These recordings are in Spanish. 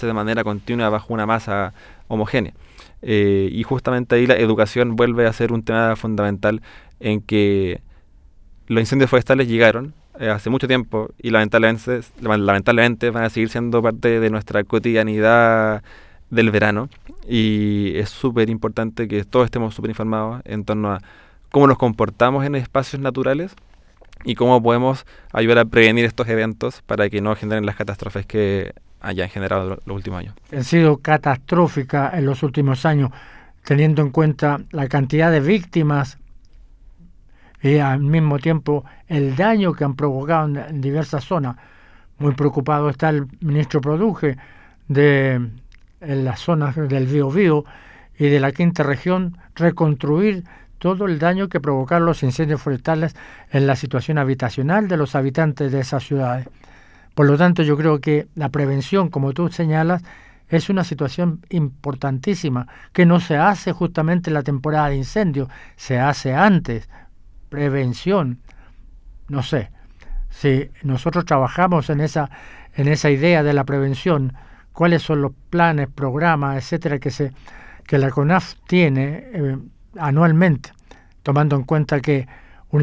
desarrollarse de manera continua bajo una masa homogénea. Y justamente ahí la educación vuelve a ser un tema fundamental, en que los incendios forestales llegaron hace mucho tiempo y lamentablemente van a seguir siendo parte de nuestra cotidianidad del verano, y es súper importante que todos estemos súper informados en torno a cómo nos comportamos en espacios naturales y cómo podemos ayudar a prevenir estos eventos para que no generen las catástrofes que hayan generado los últimos años. Han sido catastróficas en los últimos años, teniendo en cuenta la cantidad de víctimas y al mismo tiempo el daño que han provocado en diversas zonas. Muy preocupado está el ministro Produje en las zonas del Biobío y de la quinta región, reconstruir todo el daño que provocaron los incendios forestales en la situación habitacional de los habitantes de esas ciudades. Por lo tanto, yo creo que la prevención, como tú señalas, es una situación importantísima, que no se hace justamente en la temporada de incendios, se hace antes. Prevención. No sé, si nosotros trabajamos en esa idea de la prevención, cuáles son los planes, programas, etcétera, que la CONAF tiene anualmente, tomando en cuenta que los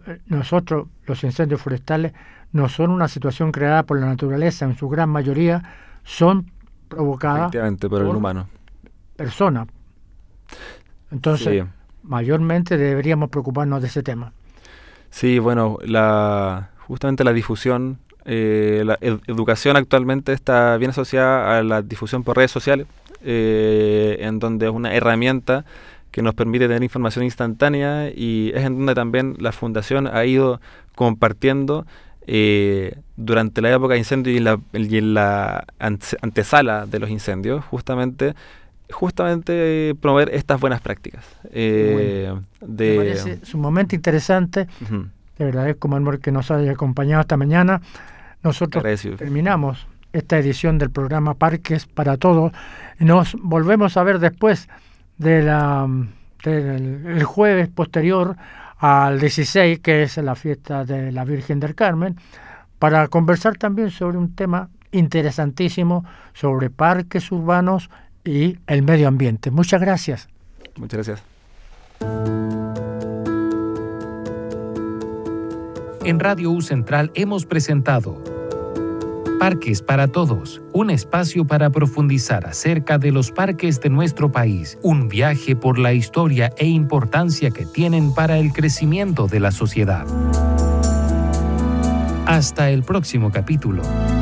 incendios forestales no son una situación creada por la naturaleza, en su gran mayoría son provocadas por el humano. Personas. Entonces, sí, mayormente deberíamos preocuparnos de ese tema. Sí, bueno, justamente la difusión, la educación actualmente está bien asociada a la difusión por redes sociales, en donde es una herramienta que nos permite tener información instantánea, y es en donde también la Fundación ha ido compartiendo durante la época de incendio y en la antesala de los incendios, justamente promover estas buenas prácticas. Me parece sumamente interesante. Uh-huh. Le agradezco, Manuel, que nos haya acompañado esta mañana. Nosotros terminamos esta edición del programa Parques para Todos. Nos volvemos a ver después del jueves posterior al 16, que es la fiesta de la Virgen del Carmen, para conversar también sobre un tema interesantísimo sobre parques urbanos y el medio ambiente. Muchas gracias. Muchas gracias. En Radio U Central hemos presentado Parques para Todos, un espacio para profundizar acerca de los parques de nuestro país, un viaje por la historia e importancia que tienen para el crecimiento de la sociedad. Hasta el próximo capítulo.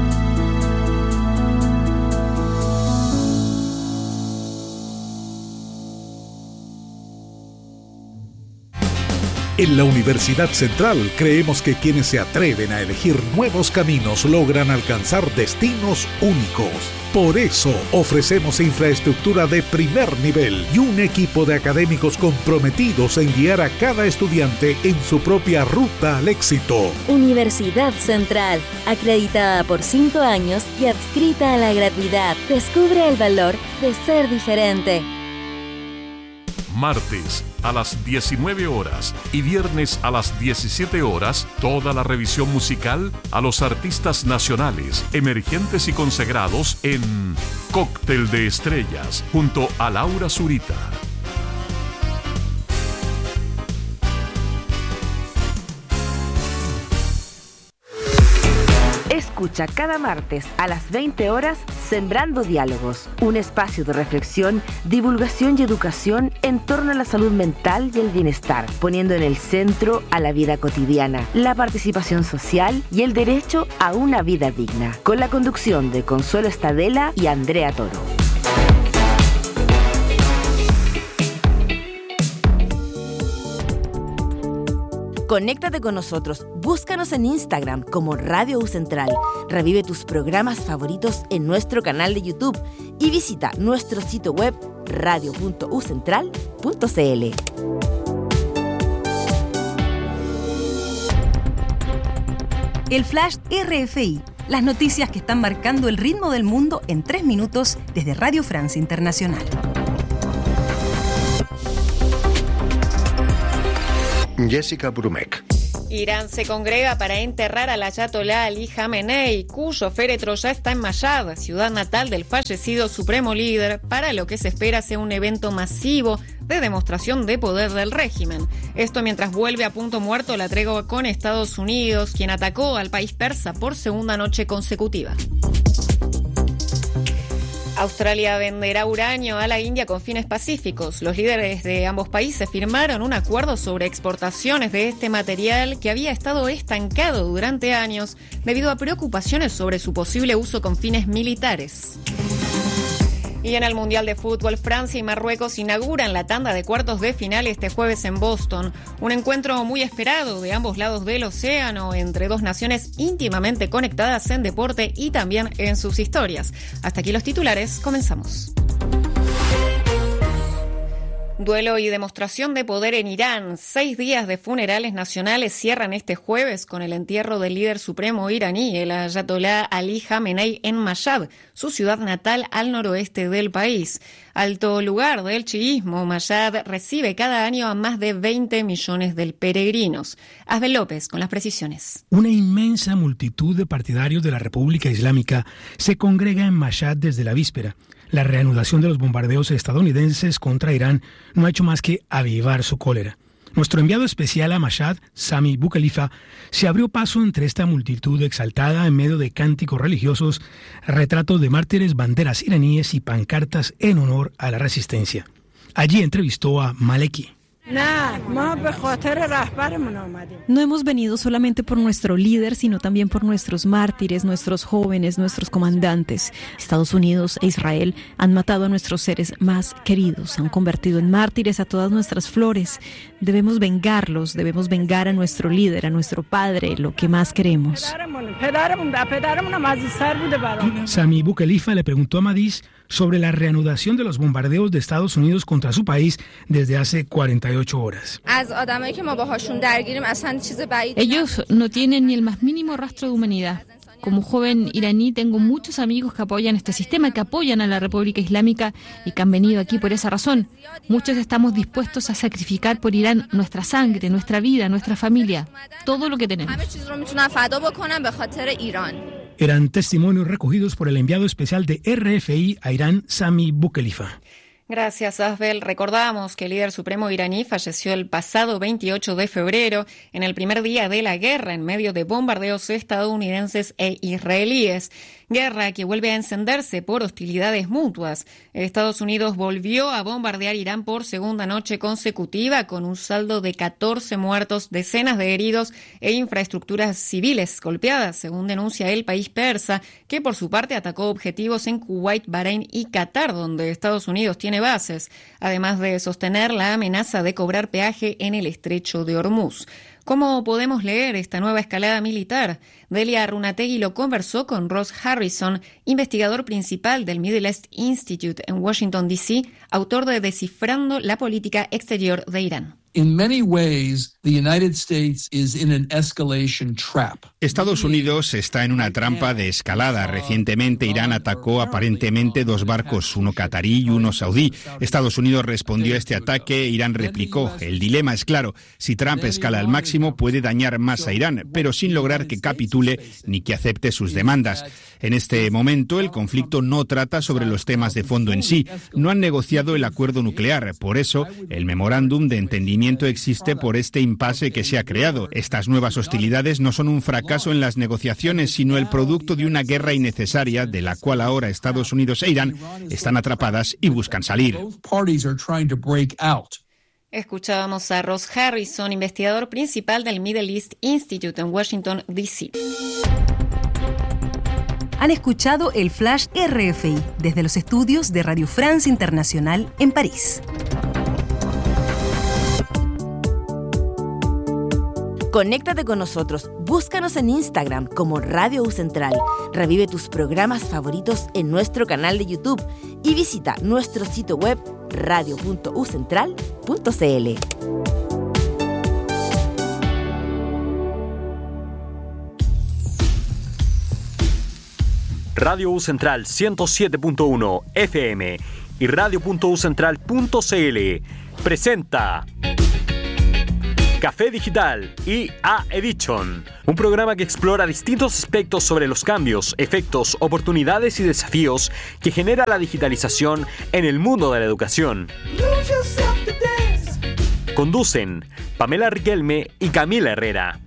En la Universidad Central creemos que quienes se atreven a elegir nuevos caminos logran alcanzar destinos únicos. Por eso ofrecemos infraestructura de primer nivel y un equipo de académicos comprometidos en guiar a cada estudiante en su propia ruta al éxito. Universidad Central, acreditada por 5 años y adscrita a la gratuidad. Descubre el valor de ser diferente. Martes a las 19 horas y viernes a las 17 horas, toda la revisión musical a los artistas nacionales, emergentes y consagrados en Cóctel de Estrellas, junto a Laura Zurita. Escucha cada martes a las 20 horas Sembrando Diálogos, un espacio de reflexión, divulgación y educación en torno a la salud mental y el bienestar, poniendo en el centro a la vida cotidiana, la participación social y el derecho a una vida digna, con la conducción de Consuelo Estadela y Andrea Toro. Conéctate con nosotros, búscanos en Instagram como Radio U Central, revive tus programas favoritos en nuestro canal de YouTube y visita nuestro sitio web radio.ucentral.cl. El Flash RFI, las noticias que están marcando el ritmo del mundo en 3 minutos desde Radio Francia Internacional. Jessica Brumeck. Irán se congrega para enterrar al ayatolá Ali Khamenei, cuyo féretro ya está en Mashhad, ciudad natal del fallecido supremo líder, para lo que se espera sea un evento masivo de demostración de poder del régimen. Esto mientras vuelve a punto muerto la tregua con Estados Unidos, quien atacó al país persa por segunda noche consecutiva. Australia venderá uranio a la India con fines pacíficos. Los líderes de ambos países firmaron un acuerdo sobre exportaciones de este material que había estado estancado durante años debido a preocupaciones sobre su posible uso con fines militares. Y en el Mundial de Fútbol, Francia y Marruecos inauguran la tanda de cuartos de final este jueves en Boston. Un encuentro muy esperado de ambos lados del océano, entre dos naciones íntimamente conectadas en deporte y también en sus historias. Hasta aquí los titulares, comenzamos. Duelo y demostración de poder en Irán. 6 días de funerales nacionales cierran este jueves con el entierro del líder supremo iraní, el ayatolá Ali Khamenei, en Mashhad, su ciudad natal al noroeste del país. Alto lugar del chiismo, Mashhad recibe cada año a más de 20 millones de peregrinos. Asbel López con las precisiones. Una inmensa multitud de partidarios de la República Islámica se congrega en Mashhad desde la víspera. La reanudación de los bombardeos estadounidenses contra Irán no ha hecho más que avivar su cólera. Nuestro enviado especial a Mashhad, Sami Boukhelifa, se abrió paso entre esta multitud exaltada en medio de cánticos religiosos, retratos de mártires, banderas iraníes y pancartas en honor a la resistencia. Allí entrevistó a Maleki. No hemos venido solamente por nuestro líder, sino también por nuestros mártires, nuestros jóvenes, nuestros comandantes. Estados Unidos e Israel han matado a nuestros seres más queridos, han convertido en mártires a todas nuestras flores. Debemos vengarlos, debemos vengar a nuestro líder, a nuestro padre, lo que más queremos. Sami Boukhelifa le preguntó a Madis sobre la reanudación de los bombardeos de Estados Unidos contra su país desde hace 48 horas. Ellos no tienen ni el más mínimo rastro de humanidad. Como joven iraní tengo muchos amigos que apoyan este sistema, que apoyan a la República Islámica y que han venido aquí por esa razón. Muchos estamos dispuestos a sacrificar por Irán nuestra sangre, nuestra vida, nuestra familia, todo lo que tenemos. Eran testimonios recogidos por el enviado especial de RFI a Irán, Sami Boukhelifa. Gracias, Asbel. Recordamos que el líder supremo iraní falleció el pasado 28 de febrero, en el primer día de la guerra, en medio de bombardeos estadounidenses e israelíes. Guerra que vuelve a encenderse por hostilidades mutuas. Estados Unidos volvió a bombardear Irán por segunda noche consecutiva, con un saldo de 14 muertos, decenas de heridos e infraestructuras civiles golpeadas, según denuncia el país persa, que por su parte atacó objetivos en Kuwait, Bahrein y Qatar, donde Estados Unidos tiene bases, además de sostener la amenaza de cobrar peaje en el estrecho de Hormuz. ¿Cómo podemos leer esta nueva escalada militar? Delia Arunategui lo conversó con Ross Harrison, investigador principal del Middle East Institute en Washington, D.C., autor de Descifrando la política exterior de Irán. Estados Unidos está en una trampa de escalada. Recientemente Irán atacó aparentemente 2 barcos, uno catarí y uno saudí. Estados Unidos respondió a este ataque, Irán replicó. El dilema es claro, si Trump escala al máximo puede dañar más a Irán, pero sin lograr que capitule ni que acepte sus demandas. En este momento el conflicto no trata sobre los temas de fondo en sí. No han negociado el acuerdo nuclear, por eso el memorándum de entendimiento existe por este impasse que se ha creado. Estas nuevas hostilidades no son un fracaso en las negociaciones, sino el producto de una guerra innecesaria de la cual ahora Estados Unidos e Irán están atrapadas y buscan salir. Escuchábamos a Ross Harrison, investigador principal del Middle East Institute en Washington, D.C. Han escuchado el Flash RFI desde los estudios de Radio France Internacional en París. Conéctate con nosotros, búscanos en Instagram como Radio U Central, revive tus programas favoritos en nuestro canal de YouTube y visita nuestro sitio web radio.ucentral.cl. Radio U Central 107.1 FM y radio.ucentral.cl presenta Café Digital IA Edition, un programa que explora distintos aspectos sobre los cambios, efectos, oportunidades y desafíos que genera la digitalización en el mundo de la educación. Conducen Pamela Riquelme y Camila Herrera.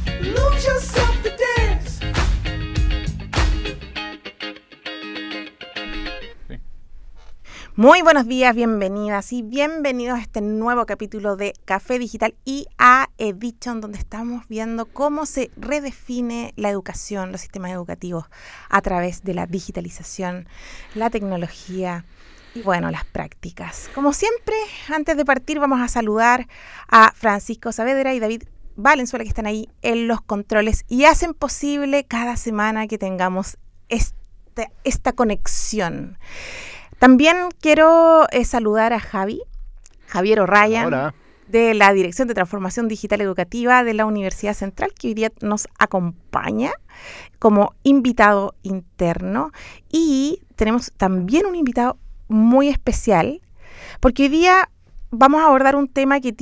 Muy buenos días, bienvenidas y bienvenidos a este nuevo capítulo de Café Digital IA Edition, donde estamos viendo cómo se redefine la educación, los sistemas educativos a través de la digitalización, la tecnología y, bueno, las prácticas. Como siempre, antes de partir vamos a saludar a Francisco Saavedra y David Valenzuela, que están ahí en los controles y hacen posible cada semana que tengamos esta conexión. También quiero saludar a Javier O'Ryan, Hola, de la Dirección de Transformación Digital Educativa de la Universidad Central, que hoy día nos acompaña como invitado interno. Y tenemos también un invitado muy especial, porque hoy día vamos a abordar un tema que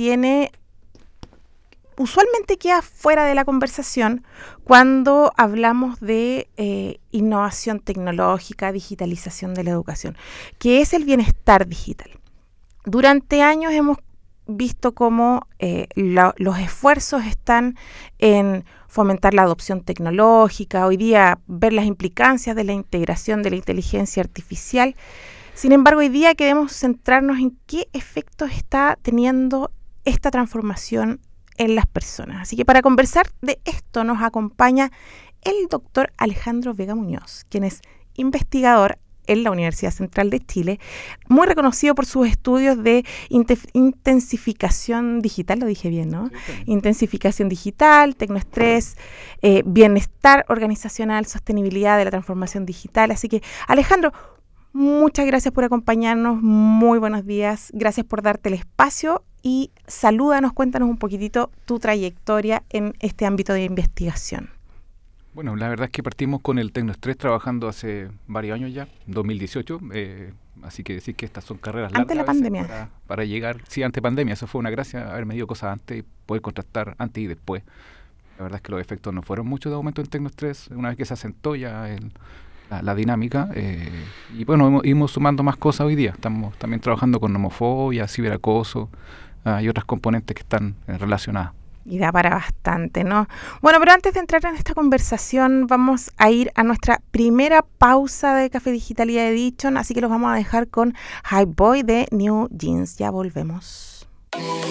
usualmente queda fuera de la conversación cuando hablamos de innovación tecnológica, digitalización de la educación, que es el bienestar digital. Durante años hemos visto cómo los esfuerzos están en fomentar la adopción tecnológica, hoy día ver las implicancias de la integración de la inteligencia artificial. Sin embargo, hoy día queremos centrarnos en qué efectos está teniendo esta transformación en las personas. Así que para conversar de esto nos acompaña el doctor Alejandro Vega Muñoz, quien es investigador en la Universidad Central de Chile, muy reconocido por sus estudios de intensificación digital, lo dije bien, ¿no? Sí. Intensificación digital, tecnoestrés, bienestar organizacional, sostenibilidad de la transformación digital. Así que, Alejandro, muchas gracias por acompañarnos, muy buenos días, gracias por darte el espacio y salúdanos, cuéntanos un poquitito tu trayectoria en este ámbito de investigación. Bueno, la verdad es que partimos con el tecnoestrés trabajando hace varios años ya, 2018, así que decir que estas son carreras largas. Antes de la pandemia. Para llegar, sí, antes de pandemia, eso fue una gracia, haber medido cosas antes y poder contrastar antes y después. La verdad es que los efectos no fueron muchos de aumento en tecnoestrés, una vez que se asentó ya la dinámica, y bueno, hemos sumando más cosas hoy día. Estamos también trabajando con homofobia, ciberacoso y otras componentes que están relacionadas. Y da para bastante, ¿no? Bueno, pero antes de entrar en esta conversación, vamos a ir a nuestra primera pausa de Café Digital IA Edition, así que los vamos a dejar con Hype Boy de New Jeans. Ya volvemos.